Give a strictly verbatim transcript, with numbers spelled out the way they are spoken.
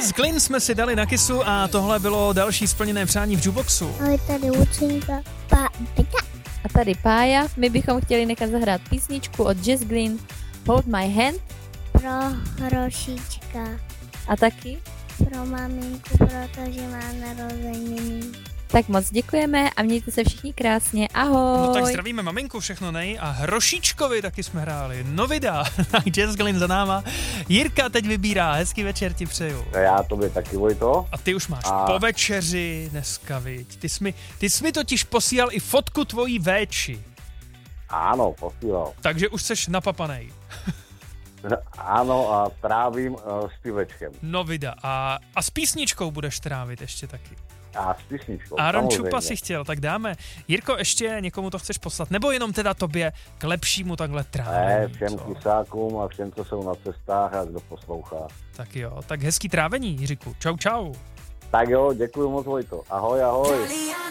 Jess Glynn jsme si dali na kysu a tohle bylo další splněné přání v Jukeboxu. Ale tady Lucinka, pa, peka. A tady Pája, my bychom chtěli nechat zahrát písničku od Jess Glynn Hold My Hand. Pro Hrošička. A taky? Pro maminku, protože má narozeniny. Tak moc děkujeme a mějte se všichni krásně. Ahoj. No tak zdravíme maminku, všechno nej. A Hrošičkovi taky jsme hráli. Novida, Jess Glynn za náma. Jirka teď vybírá, hezký večer ti přeju. A já tobě taky, Vojto. A ty už máš a... po večeři dneska, viď. Ty jsi mi, ty jsi mi totiž posílal i fotku tvojí véči. Ano, posílal. Takže už seš napapanej. Ano a trávím uh, s pivečkem. Novida. A, a s písničkou budeš trávit ještě taky. A s písničkou. Aaron Čupa si chtěl, tak dáme. Jirko, ještě někomu to chceš poslat? Nebo jenom teda tobě k lepšímu takhle trávení? Ne, všem kysákům a všem, co jsou na cestách a kdo poslouchá. Tak jo, tak hezký trávení, Jiříku. Čau, čau. Tak jo, děkuji moc, Vojto. Ahoj, ahoj.